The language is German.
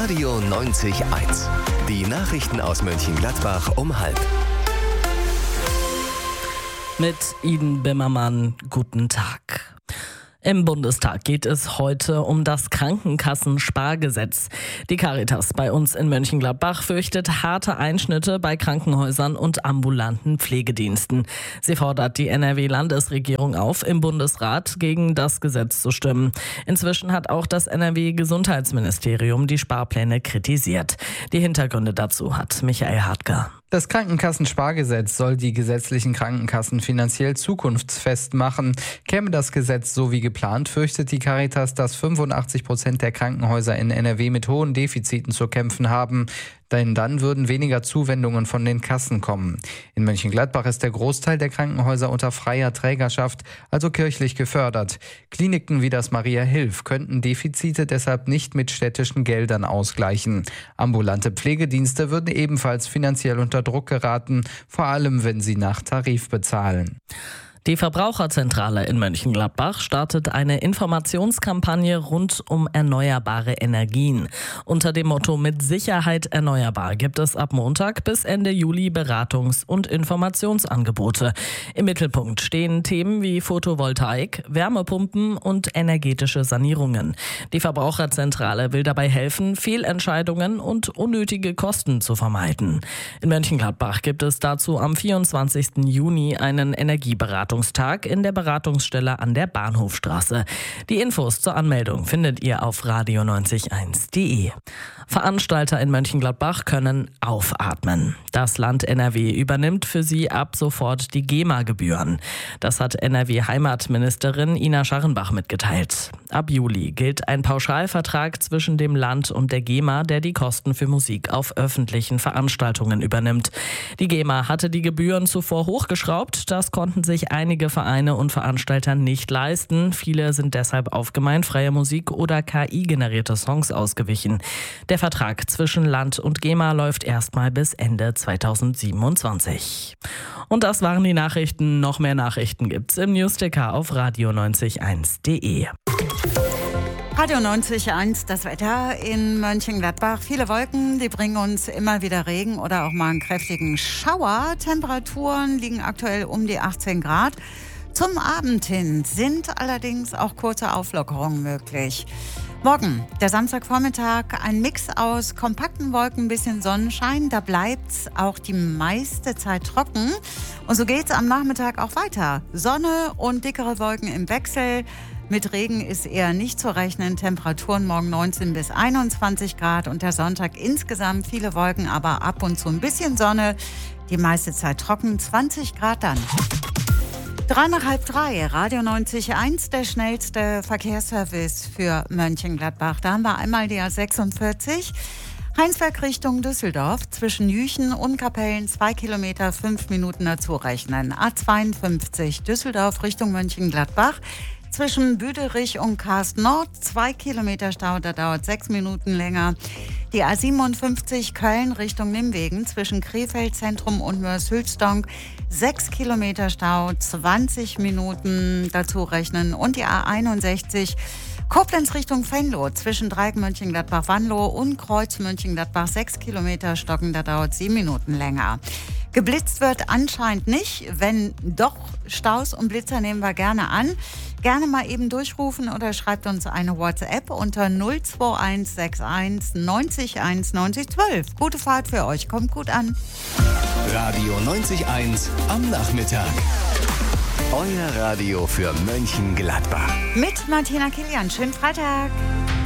Radio 90.1. Die Nachrichten aus Mönchengladbach um 12:30. Mit Iden Bimmermann, guten Tag. Im Bundestag geht es heute um das Krankenkassenspargesetz. Die Caritas bei uns in Mönchengladbach fürchtet harte Einschnitte bei Krankenhäusern und ambulanten Pflegediensten. Sie fordert die NRW-Landesregierung auf, im Bundesrat gegen das Gesetz zu stimmen. Inzwischen hat auch das NRW-Gesundheitsministerium die Sparpläne kritisiert. Die Hintergründe dazu hat Michael Hartger. Das Krankenkassenspargesetz soll die gesetzlichen Krankenkassen finanziell zukunftsfest machen. Käme das Gesetz so wie geplant, fürchtet die Caritas, dass 85% der Krankenhäuser in NRW mit hohen Defiziten zu kämpfen haben. Denn dann würden weniger Zuwendungen von den Kassen kommen. In Mönchengladbach ist der Großteil der Krankenhäuser unter freier Trägerschaft, also kirchlich gefördert. Kliniken wie das Maria Hilf könnten Defizite deshalb nicht mit städtischen Geldern ausgleichen. Ambulante Pflegedienste würden ebenfalls finanziell unter Druck geraten, vor allem wenn sie nach Tarif bezahlen. Die Verbraucherzentrale in Mönchengladbach startet eine Informationskampagne rund um erneuerbare Energien. Unter dem Motto "Mit Sicherheit erneuerbar" gibt es ab Montag bis Ende Juli Beratungs- und Informationsangebote. Im Mittelpunkt stehen Themen wie Photovoltaik, Wärmepumpen und energetische Sanierungen. Die Verbraucherzentrale will dabei helfen, Fehlentscheidungen und unnötige Kosten zu vermeiden. In Mönchengladbach gibt es dazu am 24. Juni einen Energieberatungstag in der Beratungsstelle an der Bahnhofstraße. Die Infos zur Anmeldung findet ihr auf radio901.de. Veranstalter in Mönchengladbach können aufatmen. Das Land NRW übernimmt für sie ab sofort die GEMA-Gebühren. Das hat NRW-Heimatministerin Ina Scharrenbach mitgeteilt. Ab Juli gilt ein Pauschalvertrag zwischen dem Land und der GEMA, der die Kosten für Musik auf öffentlichen Veranstaltungen übernimmt. Die GEMA hatte die Gebühren zuvor hochgeschraubt. Das konnten sich einige Vereine und Veranstalter nicht leisten. Viele sind deshalb auf gemeinfreie Musik oder KI-generierte Songs ausgewichen. Der Vertrag zwischen Land und GEMA läuft erstmal bis Ende 2027. Und das waren die Nachrichten. Noch mehr Nachrichten gibt's im Newsticker auf radio901.de. Radio 90.1, das Wetter in Mönchengladbach. Viele Wolken, die bringen uns immer wieder Regen oder auch mal einen kräftigen Schauer. Temperaturen liegen aktuell um die 18 Grad. Zum Abend hin sind allerdings auch kurze Auflockerungen möglich. Morgen, der Samstagvormittag, ein Mix aus kompakten Wolken, ein bisschen Sonnenschein. Da bleibt's auch die meiste Zeit trocken. Und so geht's am Nachmittag auch weiter. Sonne und dickere Wolken im Wechsel. Mit Regen ist eher nicht zu rechnen. Temperaturen morgen 19 bis 21 Grad und der Sonntag insgesamt viele Wolken, aber ab und zu ein bisschen Sonne. Die meiste Zeit trocken, 20 Grad dann. 3:30, Radio 90.1, der schnellste Verkehrsservice für Mönchengladbach. Da haben wir einmal die A46, Heinsberg Richtung Düsseldorf, zwischen Jüchen und Kapellen 2 Kilometer, 5 Minuten dazu rechnen. A52, Düsseldorf Richtung Mönchengladbach, zwischen Büderich und Karst Nord 2 Kilometer Stau, da dauert 6 Minuten länger. Die A57 Köln Richtung Nimwegen zwischen Krefeld Zentrum und Mörs-Hülsdonk 6 Kilometer Stau, 20 Minuten dazu rechnen. Und die A61 Koblenz Richtung Venlo zwischen Dreieck Mönchengladbach-Wanlo und Kreuz Mönchengladbach 6 Kilometer stocken, da dauert 7 Minuten länger. Geblitzt wird anscheinend nicht. Wenn doch Staus und Blitzer nehmen wir gerne an. Gerne mal eben durchrufen oder schreibt uns eine WhatsApp unter 02161 90 1 90 12. Gute Fahrt für euch, kommt gut an. Radio 90.1 am Nachmittag. Euer Radio für Mönchengladbach. Mit Martina Kilian. Schönen Freitag.